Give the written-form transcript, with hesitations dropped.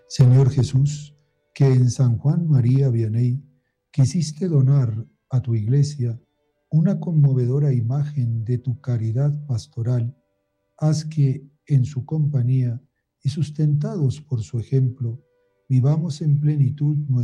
Señor Jesús, que en San Juan María Vianney quisiste donar a tu iglesia una conmovedora imagen de tu caridad pastoral, haz que en su compañía y sustentados por su ejemplo, vivamos en plenitud